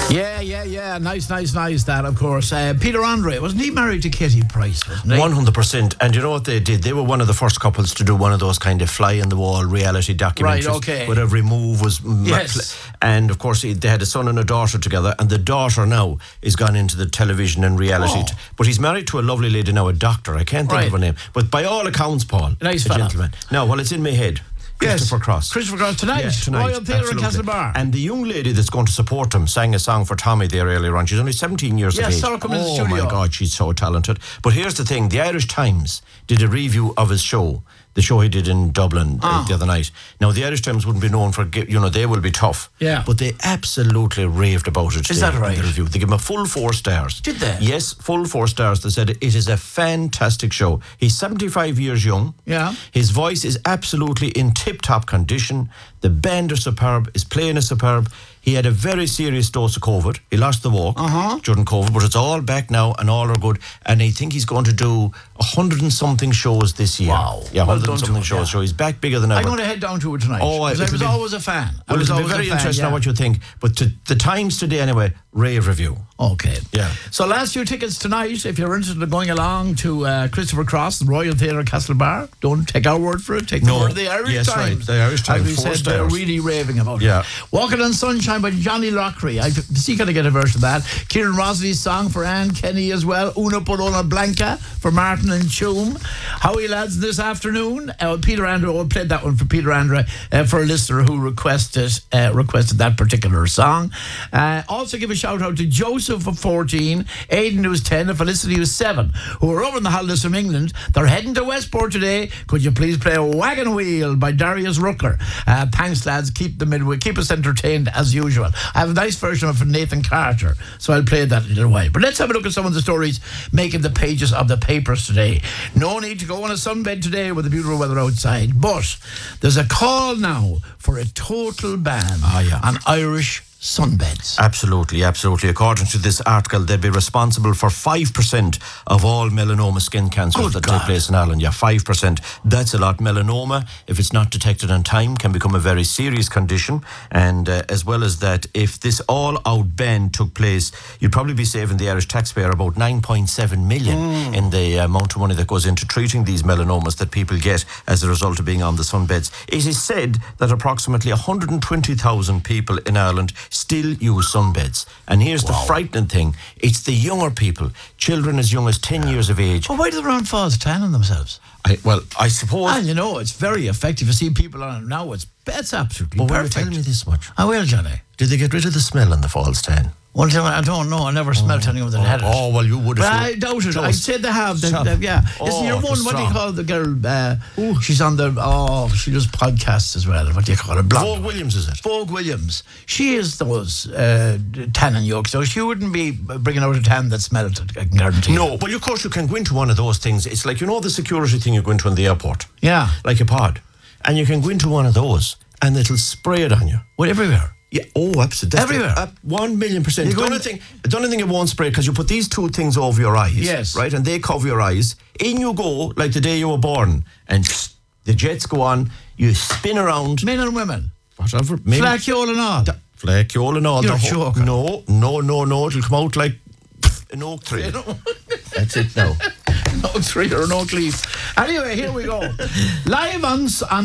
Yeah. Nice. That, of course. Peter Andre, wasn't he married to Katie Price? Wasn't he? 100%. And you know what they did? They were one of the first couples to do one of those kind of fly-on-the-wall reality documentaries. Right, okay. Where every move was... Yes. And, of course, they had a son and a daughter together. And the daughter now is gone into the television and reality. Oh. But he's married to a lovely lady now, a doctor. I can't think of her name. But by all accounts, Paul, nice a fella. gentleman. No, well, it's in my head. Christopher Cross. Christopher Cross tonight. Yes, tonight. Royal Theatre in Absolutely. Castlebar. And the young lady that's going to support him sang a song for Tommy there earlier on. She's only 17 years of age. Saw her come in the studio. Oh my God, she's so talented. But here's the thing, the Irish Times did a review of his show, the show he did in Dublin the other night. Now, the Irish Times wouldn't be known for, they will be tough. Yeah. But they absolutely raved about it. Is that right? In the review. They gave him a full 4 stars. Did they? Yes, full 4 stars. They said it is a fantastic show. He's 75 years young. Yeah. His voice is absolutely in tip-top condition. The band are superb. His playing is superb. He had a very serious dose of COVID. He lost the walk during COVID, but it's all back now and all are good. And I think he's going to do 100 and something shows this year. Wow. Yeah, Well 100 done and to something him, shows. yeah. So he's back bigger than ever. I'm going to head down to it tonight. Oh, because I it'll was be- always a fan. Well, it'll be very interesting now what you think. But to the Times today anyway, rave review. Okay. Yeah. So last few tickets tonight, if you're interested in going along to Christopher Cross, the Royal Theatre Castlebar, don't take our word for it, take the word of the Irish Yes, Times. right, the Irish Times, As we 4 said, they're stars. really raving about Yeah. it. Walking on Sunshine by Johnny Lockery. I see, can I get a version of that? Kieran Rosley's song for Anne Kenny as well. Una Polona Blanca for Martin and Choom. Howie Lads this afternoon. Peter Andrew, played that one for Peter Andrew for a listener who requested that particular song. Also give a shout out to Joseph of 14, Aidan who's 10, and Felicity who's 7, who are over in the holidays from England. They're heading to Westport today. Could you please play Wagon Wheel by Darius Rucker? Thanks, lads. Keep us entertained as usual. I have a nice version of it from Nathan Carter, so I'll play that in a little while. But let's have a look at some of the stories making the pages of the papers today. No need to go on a sunbed today with the beautiful weather outside, but there's a call now for a total ban on Irish sunbeds. Absolutely. According to this article, they'll be responsible for 5% of all melanoma skin cancers that take place in Ireland. Yeah, 5%. That's a lot. Melanoma, if it's not detected on time, can become a very serious condition. And as well as that, if this all-out ban took place, you'd probably be saving the Irish taxpayer about 9.7 million in the amount of money that goes into treating these melanomas that people get as a result of being on the sunbeds. It is said that approximately 120,000 people in Ireland still use sunbeds. And here's the frightening thing. It's the younger people, children as young as 10 years of age. Well, why do the round falls tanning themselves? I suppose... And it's very effective. You see people on it now, it's absolutely But perfect. tell me this much. I will, Johnny. Did they get rid of the smell in the falls tan? Well, I don't know. I never smelled anyone that had it. Oh, well, you would have. But I doubt it. I said they have. Stop. Yeah. Oh, Isn't your one, what do you strong. call the girl? She's on the, she does podcasts as well. What do you call her? Vogue Williams, is it? Vogue Williams. She is those tanning yolks. So she wouldn't be bringing out a tan that smelled, I can guarantee. No, well, of course, you can go into one of those things. It's like, the security thing you go into in the airport. Yeah. Like a pod. And you can go into one of those and it'll spray it on you. Well, everywhere. Yeah, absolutely. Everywhere. 1,000,000%. You The only thing it won't spray, because you put these 2 things over your eyes. Yes. Right? And they cover your eyes. In you go, like the day you were born. And the jets go on. You spin around. Men and women. Whatever. Flacciole and all. Flacciole and all. You're joking. No. It'll come out like an oak tree. That's it now. No tree or no leaf. Anyway, here we go. Life on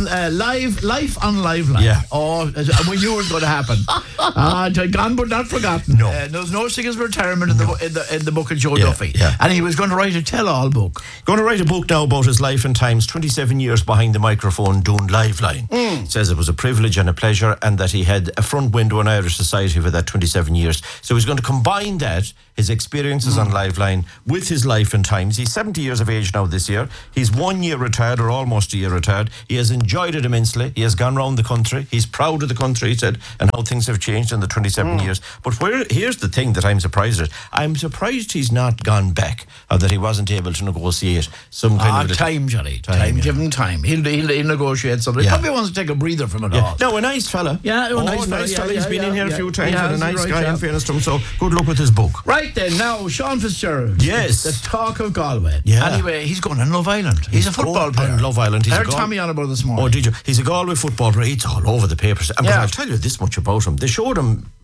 Liveline. Yeah. Oh, we knew it was going to happen. Gone but not forgotten. No. There was no Singers retirement in the book of Joe Duffy. Yeah. And he was going to write a tell-all book. Going to write a book now about his life and times, 27 years behind the microphone doing Liveline. Says it was a privilege and a pleasure, and that he had a front window in Irish society for that 27 years. So he's going to combine that, his experiences on Liveline, with his life and times. He's 70 years of age now this year. He's 1 year retired, or almost a year retired. He has enjoyed it immensely. He has gone round the country. He's proud of the country, he said, and how things have changed in the 27 years. But here's the thing that I'm surprised at. I'm surprised he's not gone back, or that he wasn't able to negotiate some kind of... Time, Johnny. Time. yeah. Give him time. He'll negotiate something. He Yeah. probably wants to take a breather from it all. No, a nice fella. Yeah, a nice fella. He's been in here a few times, He and a has, nice right, guy, yeah. in fairness to him. So good luck with his book. Right then, now, Sean Fitzgerald. Yes. The talk of Galway. Yeah. Anyway, he's going on Love Island. He's a football player. On Love Island. I heard Tommy on about it this morning. Oh, did you? He's a Galway football player. It's all over the papers. But Yeah. I'll tell you this much about him. They showed him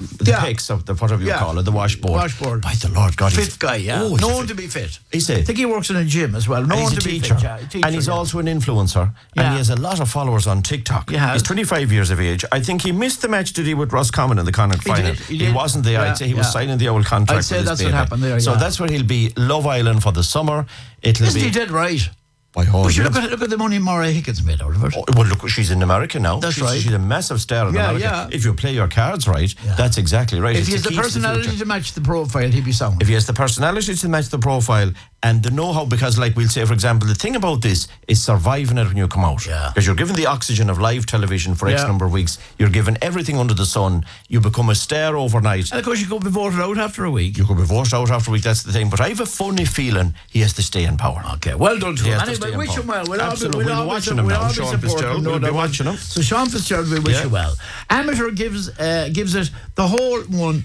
the pecs of the whatever you call it, the washboard. Washboard. By the Lord God, Fit guy, yeah. Oh, known to be fit. Is he? I think he works in a gym as well. Known He's to a be teacher. fit, yeah. Teacher, and he's also an influencer. And he has a lot of followers on TikTok. He's 25 years of age. I think he missed the match, did he, with Roscommon in the Connacht final. He wasn't there. I'd say he was signing the old contract. I'd say with that's what happened there. So that's where he'll be. Love Island for the summer. Isn't he dead right? By all we should look at the money Maura Higgins made out of it. Oh, well, look, she's in America now. That's right. She's a massive star in America. Yeah. If you play your cards right, that's exactly right. If he has the personality to match the profile, he'd be sound. If he has the personality to match the profile and the know-how, because like we'll say, for example, the thing about this is surviving it when you come out. Because you're given the oxygen of live television for X number of weeks. You're given everything under the sun. You become a star overnight. And of course you could be voted out after a week. You could be voted out after a week, that's the thing. But I have a funny feeling he has to stay in power. Okay, well done to him. Anyway, wish him well. Absolutely. We'll be watching him now. Sean Fitzgerald. We'll be watching him. So Sean Fitzgerald, we wish you well. Amateur gives it the whole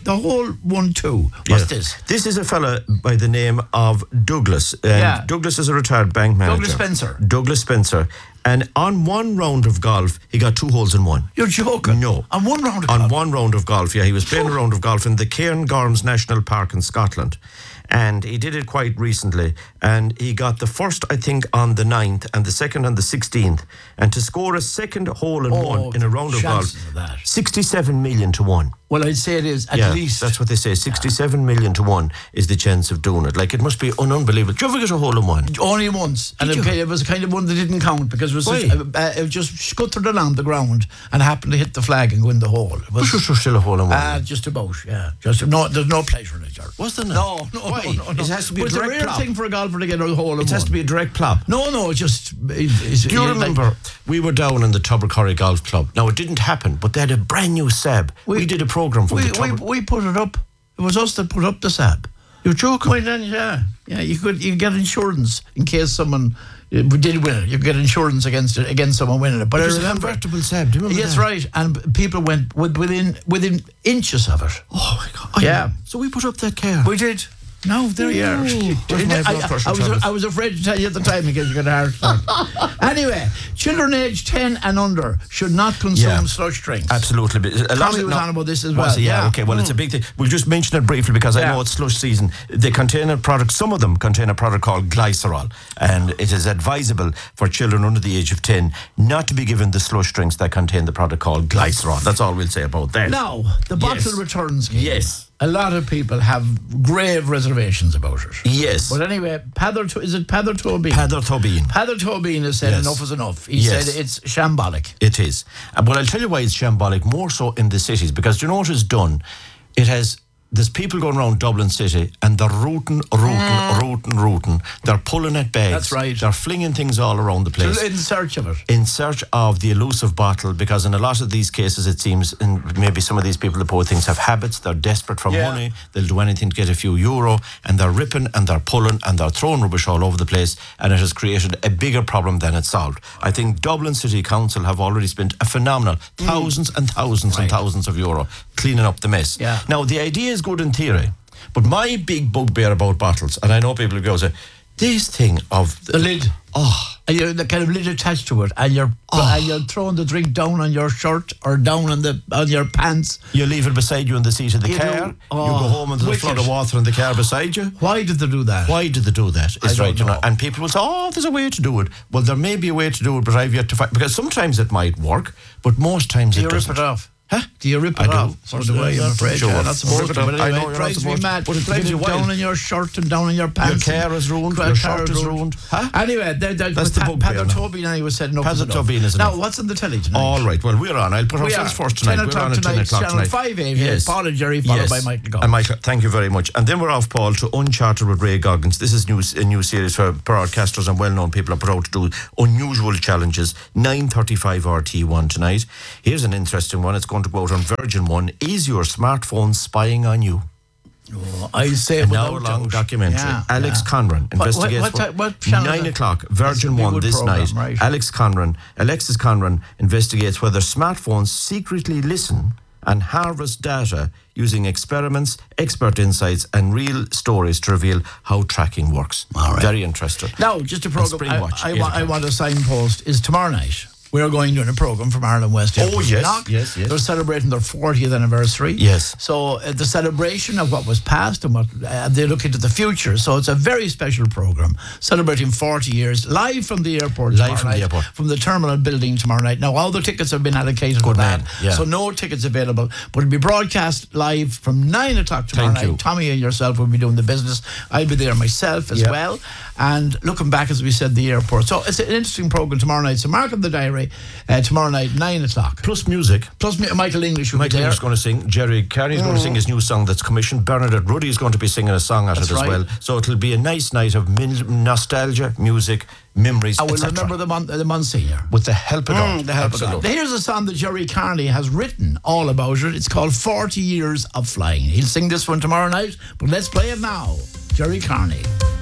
1-2. What's this? This is a fella by the name of Douglas. Douglas is a retired bank manager. Douglas Spencer. And on one round of golf, he got 2 holes in one. You're joking? No. On one round of golf? On one round of golf, he was playing a round of golf in the Cairngorms National Park in Scotland. And he did it quite recently. And he got the first, I think, on the 9th and the second on the 16th. And to score a second hole in one in a round of golf, 67 million to 1. Well, I'd say it is at least. That's what they say. 67 million to 1 is the chance of doing it. Like, it must be unbelievable. Did you ever get a hole in one? Only once. And it was kind of one that didn't count because it just scuttered along the ground and happened to hit the flag and go in the hole. It was still a hole in one. Just about, there's no pleasure in it, George. Was there not? No. Why? It has to be a direct rare plop. thing for a golfer to get a hole in one. It has to be a direct plop. No, just... Do you remember, we were down in the Tubbercurry Golf Club. Now, it didn't happen, but they had a brand new SAB. We did a programme from the Tubber. We put it up. It was us that put up the SAB. You're joking? Well, then, you could get insurance in case someone did win it. You get insurance against someone winning it. But it was a convertible SAB. Do you remember that? Yes, right. And people went within inches of it. Oh my God! So we put up that car. We did. No, there you are. I was afraid to tell you at the time because you got a heart attack. Anyway, children aged 10 and under should not consume slush drinks. Absolutely. Tommy was on about this as well. Okay, well, it's a big thing. We'll just mention it briefly because I know it's slush season. They contain a product, some of them contain a product called glycerol, and it is advisable for children under the age of 10 not to be given the slush drinks that contain the product called glycerol. That's all we'll say about that. Now, the bottle return scheme. Yes. A lot of people have grave reservations about it. Yes. But anyway, is it Peadar Tóibín? Peadar Tóibín. Peadar Tóibín has said enough is enough. He said it's shambolic. It is. But I'll tell you why it's shambolic, more so in the cities, because do you know what it's done? There's people going around Dublin City and they're rooting. They're pulling at bags. That's right. They're flinging things all around the place. In search of it. In search of the elusive bottle, because in a lot of these cases, it seems, and maybe some of these people, the poor things, have habits. They're desperate for money. They'll do anything to get a few euro, and they're ripping and they're pulling and they're throwing rubbish all over the place, and it has created a bigger problem than it's solved. I think Dublin City Council have already spent a phenomenal thousands and thousands and thousands of euro cleaning up the mess. Yeah. Now, the idea is good in theory, but my big bugbear about bottles, and I know people go say, this thing of the lid. And you're the kind of lid attached to it, and you're throwing the drink down on your shirt or down on your pants. You leave it beside you in the seat of the car. You go home and there's a flood of water in the car beside you. Why did they do that? It's right, you know. And people will say, there's a way to do it. Well, there may be a way to do it, but I've yet to find, because sometimes it might work, but most times it doesn't. Do you rip it off? Huh? Do you rip it off? So do I, I'm afraid. You're not supposed to. But anyway, it drives me mad. But it drives you down in your shirt and down in your pants. Your car is ruined. Your shirt is ruined. Huh? Anyway, that's the bugbear. Peadar Tóibín anyway said enough is enough. Now, what's on the telly tonight? All right, well, we're on. I'll put ourselves first tonight. We're on at 10 o'clock tonight. 5 a.m. Yes. Paul and Jerry, followed by Michael Goggins. And Michael, thank you very much. And then we're off, Paul, to Uncharted with Ray Goggins. This is a new series where broadcasters and well-known people are put out to do unusual challenges. 9:35 RT1 tonight. Here's an interesting one. It's going to go out on Virgin One. Is your smartphone spying on you? I say an hour-long documentary. Alex Conran investigates. What channel? 9 o'clock, Virgin One this night. Right. Alexis Conran investigates whether smartphones secretly listen and harvest data using experiments, expert insights, and real stories to reveal how tracking works. All right. Very interesting. Now, just a program. I want a signpost. Is tomorrow night. we're going doing a programme from Ireland West. Oh, yes, Knock. yes. They're celebrating their 40th anniversary. Yes. So the celebration of what was past and what they look into the future. So it's a very special programme celebrating 40 years, live from the airport. Live from the airport. From the terminal building tomorrow night. Now, all the tickets have been allocated for that. Yeah. So no tickets available, but it'll be broadcast live from 9 o'clock tomorrow Thank night. you. Tommy and yourself will be doing the business. I'll be there myself as well. And looking back, as we said, the airport. So it's an interesting programme tomorrow night. So mark in the diary, tomorrow night, 9 o'clock. Plus music. Plus Michael English will be Michael there. English is going to sing. Jerry Carney is going to sing his new song that's commissioned. Bernadette Ruddy is going to be singing a song at it as well. So it'll be a nice night of nostalgia, music, memories, I will etc. remember the Monsignor. With the help of God. The help of God. Absolutely. Here's a song that Jerry Carney has written all about it. It's called 40 Years of Flying. He'll sing this one tomorrow night, but let's play it now. Jerry Carney.